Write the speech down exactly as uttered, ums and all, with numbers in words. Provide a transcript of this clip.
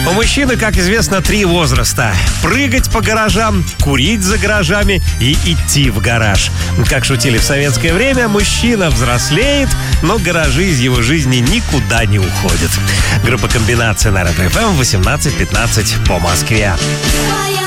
У мужчины, как известно, три возраста. Прыгать по гаражам, курить за гаражами и идти в гараж. Как шутили в советское время, мужчина взрослеет, но гаражи из его жизни никуда не уходят. Группа «Комбинация» на Ретро-эф эм, восемнадцать пятнадцать по Москве.